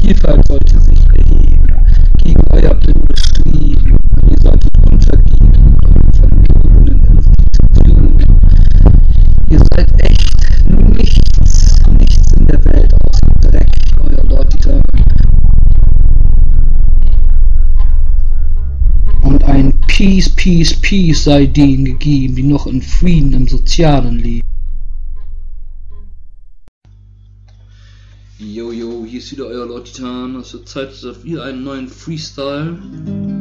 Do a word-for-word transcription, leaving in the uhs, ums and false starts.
Vielfalt sollte sich erheben gegen euer blindes Streben. Ihr solltet untergehen mit euren verlogenen Institutionen. Ihr seid echt nichts, nichts in der Welt außer Dreck, euer Lord Titan. Und ein Peace, Peace, Peace sei denen gegeben, die noch in Frieden im Sozialen leben. Yo, yo, hier ist wieder euer Lord Titan. Es wird Zeit für einen neuen Freestyle.